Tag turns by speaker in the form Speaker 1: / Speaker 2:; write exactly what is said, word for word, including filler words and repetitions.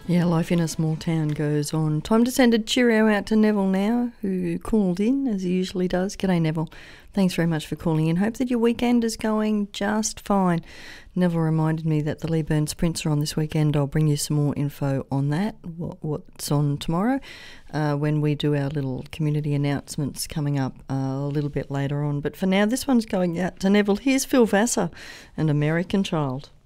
Speaker 1: Yeah, life in a small town goes on. Time to send a cheerio out to Neville now, who called in, as he usually does. G'day, Neville. Thanks very much for calling in. Hope that your weekend is going just fine. Neville reminded me that the Lee Burns Prints are on this weekend. I'll bring you some more info on that, what, what's on tomorrow, uh, when we do our little community announcements coming up uh, a little bit later on. But for now, this one's going out to Neville. Here's Phil Vassar and American Child.